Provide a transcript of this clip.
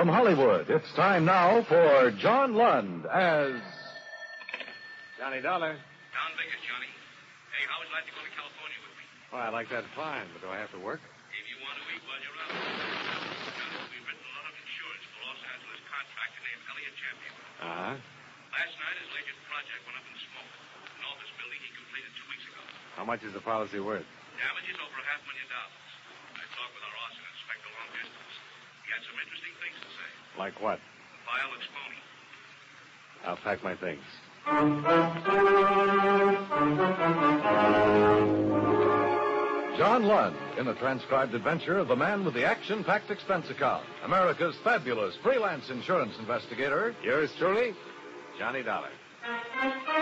From Hollywood, it's time now for John Lund as Johnny Dollar. Down Vegas, Johnny. Hey, how would you like to go to California with me? Well, I like that fine, but do I have to work? If you want to eat while you're out. Johnny, we've written a lot of insurance for Los Angeles contractor named Elliot Champion. Uh-huh. Last night, his latest project went up in smoke. An office building he completed 2 weeks ago. How much is the policy worth? Damages over $500,000. I talked with our arson inspector long distance. He had some interesting things to say. Like what? The file looks phony. I'll pack my things. John Lund in a transcribed adventure of the man with the action-packed expense account, America's fabulous freelance insurance investigator. Yours truly, Johnny Dollar.